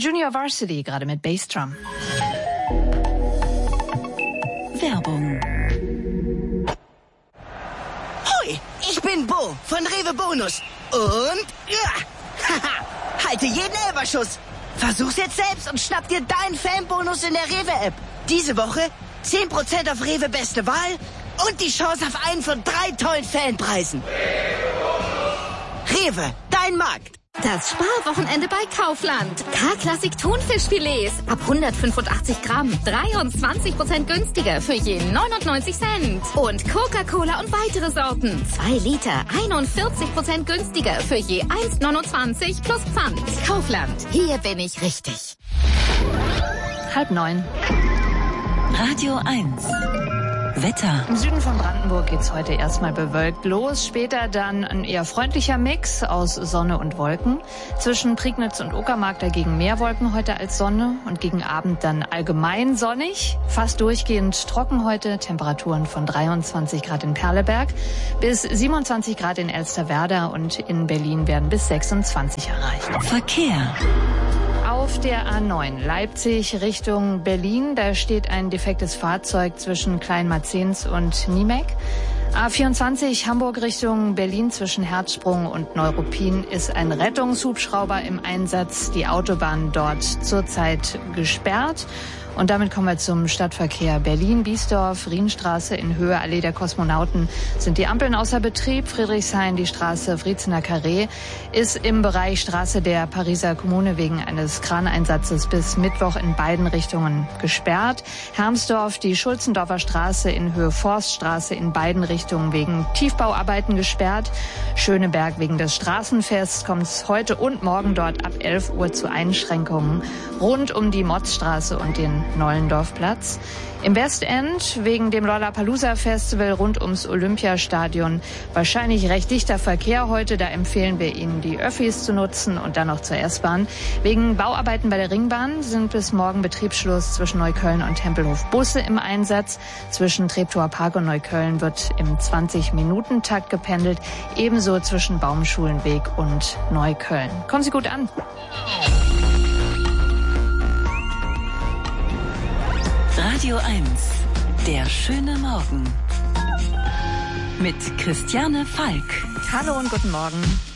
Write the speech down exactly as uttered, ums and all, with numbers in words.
Junior Varsity, gerade mit Bassdrum. Werbung. Hoi, ich bin Bo von Rewe Bonus. Und ja, haha, halte jeden Elberschuss. Versuch's jetzt selbst und schnapp dir deinen Fanbonus in der Rewe-App. Diese Woche zehn Prozent auf Rewe Beste Wahl und die Chance auf einen von drei tollen Fanpreisen. Rewe, dein Markt. Das Sparwochenende bei Kaufland. K-Klassik Thunfischfilets ab hundertfünfundachtzig Gramm. dreiundzwanzig Prozent günstiger für je neunundneunzig Cent. Und Coca-Cola und weitere Sorten. zwei Liter, einundvierzig Prozent günstiger für je eins neunundzwanzig plus Pfand. Kaufland, hier bin ich richtig. Halb neun. Radio eins. Wetter. Im Süden von Brandenburg geht's heute erstmal bewölkt los. Später dann ein eher freundlicher Mix aus Sonne und Wolken. Zwischen Prignitz und Uckermark dagegen mehr Wolken heute als Sonne. Und gegen Abend dann allgemein sonnig. Fast durchgehend trocken heute. Temperaturen von dreiundzwanzig Grad in Perleberg bis siebenundzwanzig Grad in Elsterwerda. Und in Berlin werden bis sechsundzwanzig erreicht. Verkehr. Auf der A neun Leipzig Richtung Berlin, da steht ein defektes Fahrzeug zwischen Kleinmarzens und Niemek. A vierundzwanzig Hamburg Richtung Berlin zwischen Herzsprung und Neuruppin ist ein Rettungshubschrauber im Einsatz. Die Autobahn dort zurzeit gesperrt. Und damit kommen wir zum Stadtverkehr. Berlin-Biesdorf, Rienstraße in Höhe Allee der Kosmonauten sind die Ampeln außer Betrieb. Friedrichshain, die Straße Friedzener Carré, ist im Bereich Straße der Pariser Kommune wegen eines Kraneinsatzes bis Mittwoch in beiden Richtungen gesperrt. Hermsdorf, die Schulzendorfer Straße in Höhe Forststraße in beiden Richtungen wegen Tiefbauarbeiten gesperrt. Schöneberg wegen des Straßenfests kommt es heute und morgen dort ab elf Uhr zu Einschränkungen rund um die Motzstraße und den Nollendorfplatz. Im Westend wegen dem Lollapalooza Festival rund ums Olympiastadion wahrscheinlich recht dichter Verkehr heute. Da empfehlen wir Ihnen, die Öffis zu nutzen und dann noch zur S-Bahn. Wegen Bauarbeiten bei der Ringbahn sind bis morgen Betriebsschluss zwischen Neukölln und Tempelhof Busse im Einsatz. Zwischen Treptower Park und Neukölln wird im zwanzig-Minuten-Takt gependelt. Ebenso zwischen Baumschulenweg und Neukölln. Kommen Sie gut an. Radio eins. Der schöne Morgen. Mit Christiane Falk. Hallo und guten Morgen.